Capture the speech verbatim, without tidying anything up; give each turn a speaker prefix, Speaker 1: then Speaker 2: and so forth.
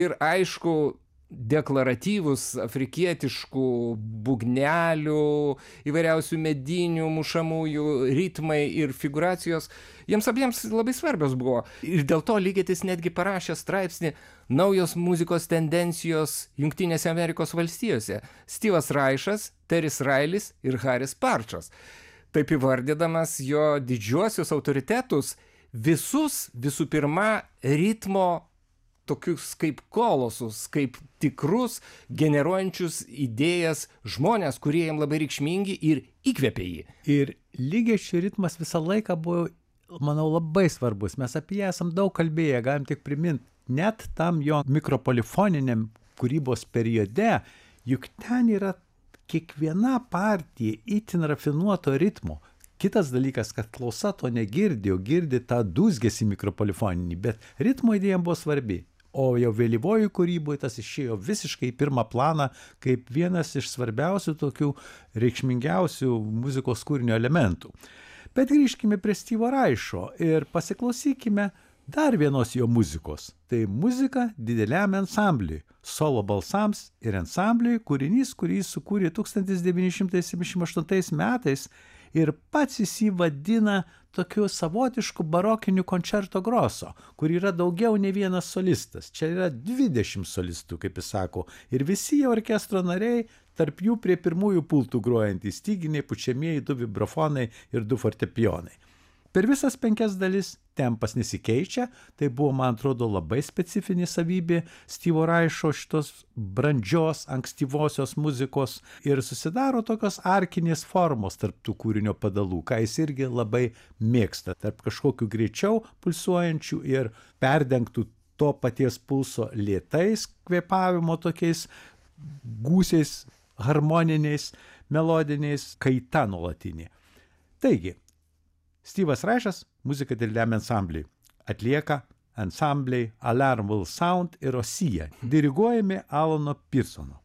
Speaker 1: Ir aišku, deklaratyvus afrikietiškų būgnelių, įvairiausių medinių mušamųjų ritmai ir figūracijos, jiems abiems labai svarbios buvo. Ir dėl to Ligetis netgi parašė straipsnį Naujos muzikos tendencijos Jungtinėse Amerikos valstijose. Steve'as Reichas, Terry's Riley's ir Harris Parchas. Taip įvardydamas jo didžiuosius autoritetus, visus visų pirma ritmo tokius kaip kolosus, kaip tikrus, generuojančius idėjas žmonės, kurie jam labai reikšmingi ir įkvėpė jį.
Speaker 2: Ir Ligečio ritmas visą laiką buvo, manau, labai svarbus. Mes apie jį esam daug kalbėję, galim tik priminti. Net tam jo mikropolifoniniam kūrybos periode, juk ten yra kiekviena partija itin rafinuoto ritmo. Kitas dalykas, kad klausa to negirdi, o girdi tą dūzgesį mikropolifoninį, bet ritmo idėja buvo svarbi. O jau vėlyvojų kūryboje tas išėjo visiškai į pirmą planą kaip vienas iš svarbiausių tokių reikšmingiausių muzikos kūrinio elementų. Bet grįžkime prie Steve'o Reicho ir pasiklausykime dar vienos jo muzikos. Tai muzika dideliam ansambliui, solo balsams ir ansambliui, kūrinys, kurį jis sukūrė tūkstantis devyni šimtai septyniasdešimt aštuntais metais ir pats jis jį vadina tokiu savotišku barokiniu koncerto grosso, kur yra daugiau ne vienas solistas. Čia yra dvidešimt solistų, kaip jis sako, ir visi orkestro nariai, tarp jų prie pirmųjų pultų grojantys styginiai, pučiamieji, du vibrafonai ir du fortepijonai. Per visas penkias dalis tempas nesikeičia, tai buvo, man atrodo, labai specifinė savybė Steve'o Reicho šitos brandžios, ankstyvosios muzikos ir susidaro tokios arkinės formos tarp tų kūrinio padalų, ką jis irgi labai mėgsta, tarp kažkokių greičiau pulsuojančių ir perdengtų to paties pulso lėtais kvėpavimo tokiais gūsiais, harmoniniais, melodiniais, kaita nuolatinė. Taigi, Steve'as Reichas muzika dideliam ansambliui atlieka ansambliai Alarm Will Sound ir Osija, diriguojami Alano Pearsono.